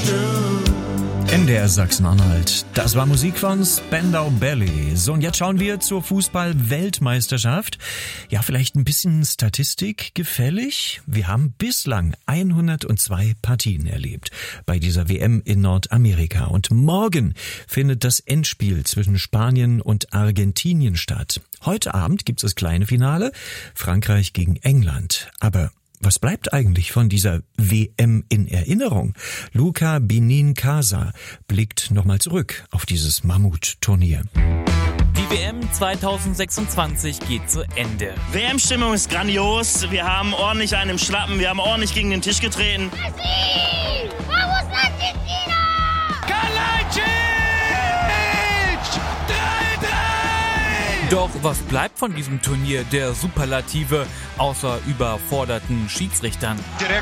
NDR Sachsen-Anhalt. Das war Musik von Spandau Ballet. So, und jetzt schauen wir zur Fußball-Weltmeisterschaft. Ja, vielleicht ein bisschen Statistik gefällig. Wir haben bislang 102 Partien erlebt bei dieser WM in Nordamerika. Und morgen findet das Endspiel zwischen Spanien und Argentinien statt. Heute Abend gibt's das kleine Finale, Frankreich gegen England. Aber was bleibt eigentlich von dieser WM in Erinnerung? Luca Benincasa blickt nochmal zurück auf dieses Mammutturnier. Die WM 2026 geht zu Ende. WM-Stimmung ist grandios. Wir haben ordentlich einen im Schlappen. Wir haben ordentlich gegen den Tisch getreten. Messi! Vamos Argentina! Kalajdzic! 3-3! Doch was bleibt von diesem Turnier der Superlative, außer überforderten Schiedsrichtern?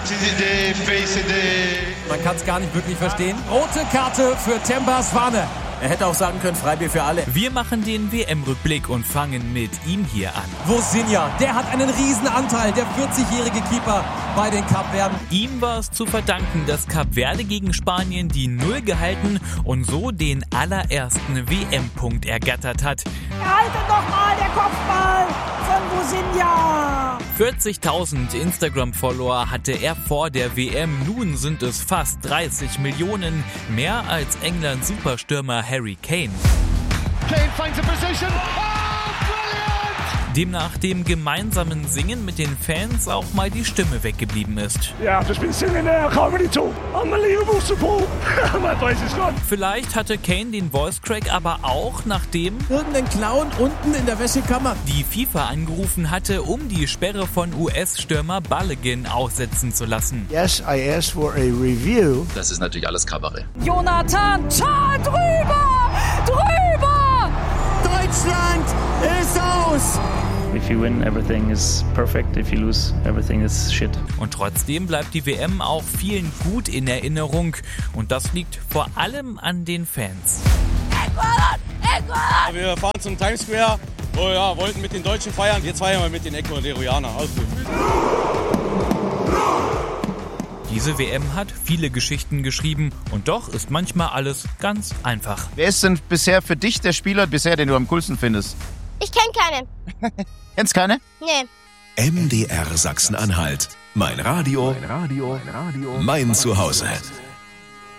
Man kann es gar nicht wirklich verstehen. Rote Karte für Temba Swane. Er hätte auch sagen können, Freibier für alle. Wir machen den WM-Rückblick und fangen mit ihm hier an. Vozinha, der hat einen riesen Anteil, der 40-jährige Keeper bei den Kapverden. Ihm war es zu verdanken, dass Kap Verde gegen Spanien die Null gehalten und so den allerersten WM-Punkt ergattert hat. Haltet doch mal der Kopfball von Vozinha! 40.000 Instagram-Follower hatte er vor der WM. Nun sind es fast 30 Millionen, mehr als Englands Superstürmer Harry Kane. Kane finds a position. Oh, brilliant! Dem nach dem gemeinsamen Singen mit den Fans auch mal die Stimme weggeblieben ist. Yeah, I've just been singing there. I can't really talk. Unbelievable support. My voice is gone. Vielleicht hatte Kane den Voice Crack aber auch, nachdem Irgendein Clown unten in der Wäschekammer. die FIFA angerufen hatte, um die Sperre von US-Stürmer Balogun aussetzen zu lassen. Yes, I asked for a review. Das ist natürlich alles Kabarett. Jonathan Tah drüber! Drüber! Deutschland ist aus! If you win, everything is perfect. If you lose, everything is shit. Und trotzdem bleibt die WM auch vielen gut in Erinnerung. Und das liegt vor allem an den Fans. Wir fahren zum Times Square. Oh ja, wollten mit den Deutschen feiern. Jetzt feiern wir mit den Ecuadorianern. Alles gut. Diese WM hat viele Geschichten geschrieben und doch ist manchmal alles ganz einfach. Wer ist denn bisher für dich der Spieler, den du am coolsten findest? Ich kenne keinen. Kennst keine? Nee. MDR Sachsen-Anhalt. Mein Radio, mein Zuhause.